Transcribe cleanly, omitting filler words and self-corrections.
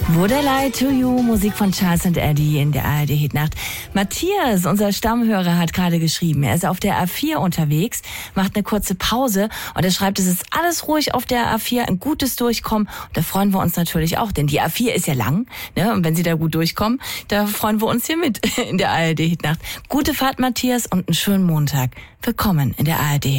Would I Lie to You, Musik von Charles and Eddie in der ARD-Hitnacht. Matthias, unser Stammhörer, hat gerade geschrieben, er ist auf der A4 unterwegs, macht eine kurze Pause und er schreibt, es ist alles ruhig auf der A4, ein gutes Durchkommen. Und da freuen wir uns natürlich auch, denn die A4 ist ja lang, ne? Und wenn Sie da gut durchkommen, da freuen wir uns hier mit in der ARD-Hitnacht. Gute Fahrt, Matthias, und einen schönen Montag. Willkommen in der ARD.